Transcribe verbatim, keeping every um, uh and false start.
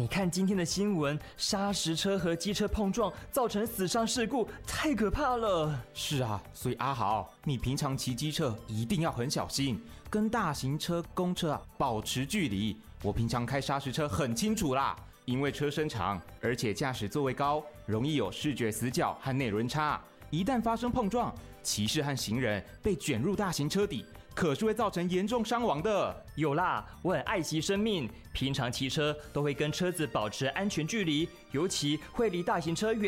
你看今天的新闻，砂石车和机车碰撞造成死伤事故，太可怕了。 是啊，所以阿豪，你平常骑机车一定要很小心，跟大型车、公车啊保持距离。我平常开砂石车很清楚啦，因为车身长，而且驾驶座位高，容易有视觉死角和内轮差。一旦发生碰撞，骑士和行人被卷入大型车底，可是会造成严重伤亡的。 有啦，我很爱惜生命，平常骑车都会跟车子保持安全距离，尤其会离大型车远